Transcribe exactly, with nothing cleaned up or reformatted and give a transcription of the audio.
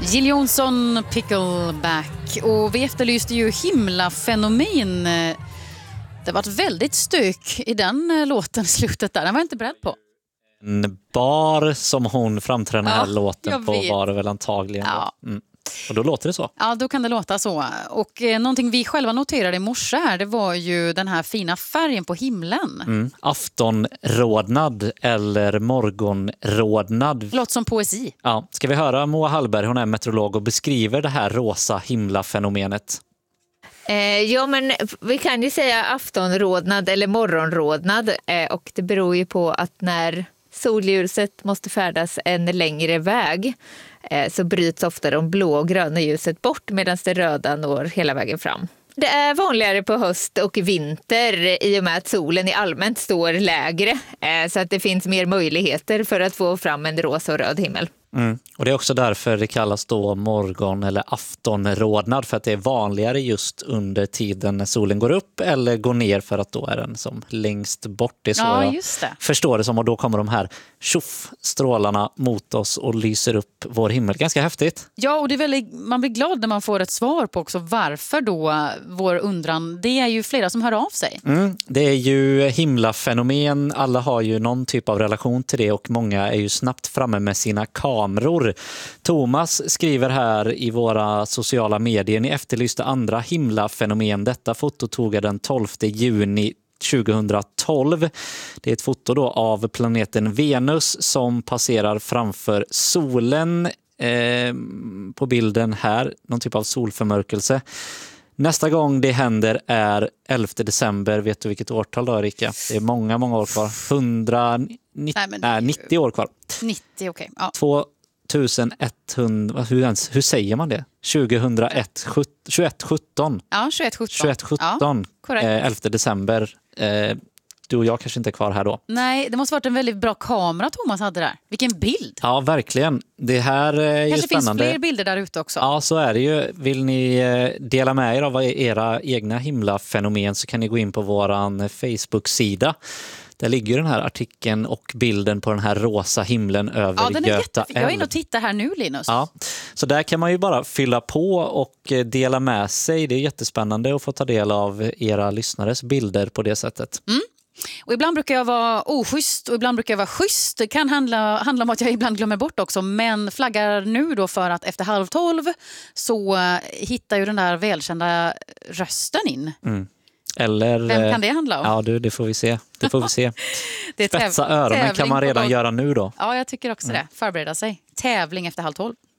Jill Johnson, Pickleback. Och vi efterlyste ju himlafenomen. Det var ett väldigt stök i den låten, slutet där. Den var jag inte beredd på. En bar som hon framträdde den här Ja, låten på var det väl antagligen. Ja. Mm. Och då låter det så. Ja, då kan det låta så. Och eh, någonting vi själva noterade i morse här, det var ju den här fina färgen på himlen. Mm. Aftonrodnad eller morgonrodnad. Det låter som poesi. Ja. Ska vi höra Moa Hallberg, hon är meteorolog och beskriver det här rosa himlafenomenet. Eh, ja, men vi kan ju säga aftonrodnad eller morgonrodnad. Eh, och det beror ju på att när solljuset måste färdas en längre väg eh, så bryts ofta de blå och gröna ljuset bort medan det röda når hela vägen fram. Det är vanligare på höst och vinter i och med att solen i allmänt står lägre eh, så att det finns mer möjligheter för att få fram en rosa och röd himmel. Mm. Och det är också därför det kallas då morgon- eller aftonrodnad, för att det är vanligare just under tiden när solen går upp eller går ner, för att då är den som längst bort. Det är så Ja, jag just det. förstår det som, och då kommer de här tjoff strålarna mot oss och lyser upp vår himmel. Ganska häftigt. Ja, och det är väldigt, man blir glad när man får ett svar på också varför då vår undran. Det är ju flera som hör av sig. Mm, det är ju himlafenomen. Alla har ju någon typ av relation till det och många är ju snabbt framme med sina kameror. Thomas skriver här i våra sociala medier: ni efterlyste andra himlafenomen. Detta foto tog jag den tolfte juni tjugohundratolv. Det är ett foto då av planeten Venus som passerar framför solen eh, på bilden här. Någon typ av solförmörkelse. Nästa gång det händer är elfte december. Vet du vilket årtal då, Erika? Det är många, många år kvar. hundranittio, nej, men nej, nittio år kvar. nittio, okej. Okay. Ja. tvåtusenetthundra, hur, ens, hur säger man det? tjugohundraett, tjugoett sjutton. Ja, tjugoett sjutton. tjugoett sjutton, ja, eh, elfte december. Eh, du och jag kanske inte är kvar här då. Nej, det måste varit en väldigt bra kamera Thomas hade där. Vilken bild! Ja, verkligen. Det här är kanske ju spännande. Finns fler bilder där ute också. Ja, så är det ju. Vill ni dela med er av era egna himlafenomen så kan ni gå in på våran Facebook-sida. Där ligger den här artikeln och bilden på den här rosa himlen över ja, den är Göta jättefin. Jag är inne och tittar här nu, Linus. Ja, så där kan man ju bara fylla på och dela med sig. Det är jättespännande att få ta del av era lyssnares bilder på det sättet. Mm. Och ibland brukar jag vara oschysst och ibland brukar jag vara schysst. Det kan handla, handla om att jag ibland glömmer bort också. Men flaggar nu då för att efter halv tolv så hittar ju den där välkända rösten in. Mm. Eller, vem kan det handla om? Ja, du, det får vi se. Det får vi se. Det är Spetsa öronen kan man redan göra nu då. Ja, jag tycker också mm. det. Förbereda sig. Tävling efter halv tolv.